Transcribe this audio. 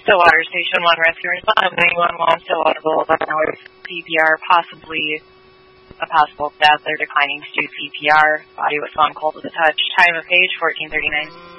Stillwater Station 1 rescue response. 911 Stillwater Boulevard with CPR, possibly a possible death. They're declining to do CPR. Body was found cold to the touch. Time of page 14:39.